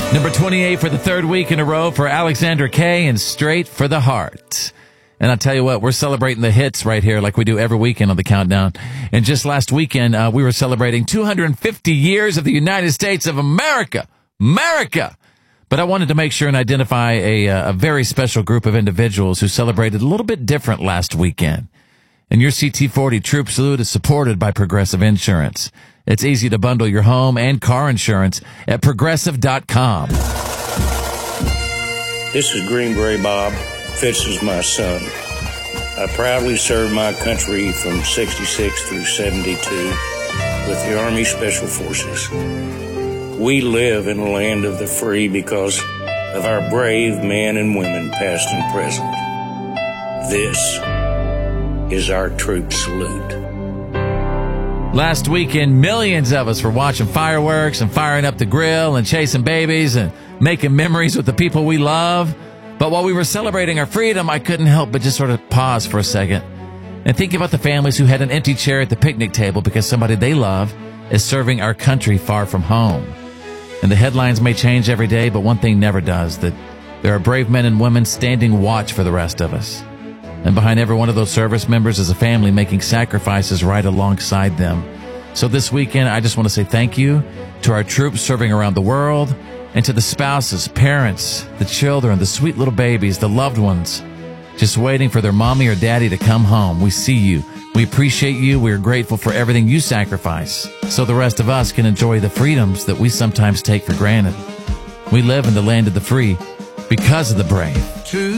Number 28 for the third week in a row for Alexandra Kay and Straight for the Heart. And I'll tell you what, we're celebrating the hits right here like we do every weekend on the Countdown. And just last weekend, we were celebrating 250 years of the United States of America. America! But I wanted to make sure and identify a very special group of individuals who celebrated a little bit different last weekend. And your CT40 Troop Salute is supported by Progressive Insurance. It's easy to bundle your home and car insurance at Progressive.com. This is Green Beret Bob. Fitz is my son. I proudly served my country from 66 through 72 with the Army Special Forces. We live in the land of the free because of our brave men and women, past and present. This is our troop salute. Last weekend, millions of us were watching fireworks and firing up the grill and chasing babies and making memories with the people we love. But while we were celebrating our freedom, I couldn't help but just sort of pause for a second and think about the families who had an empty chair at the picnic table because somebody they love is serving our country far from home. And the headlines may change every day, but one thing never does, that there are brave men and women standing watch for the rest of us. And behind every one of those service members is a family making sacrifices right alongside them. So this weekend, I just want to say thank you to our troops serving around the world and to the spouses, parents, the children, the sweet little babies, the loved ones, just waiting for their mommy or daddy to come home. We see you. We appreciate you. We are grateful for everything you sacrifice so the rest of us can enjoy the freedoms that we sometimes take for granted. We live in the land of the free because of the brave.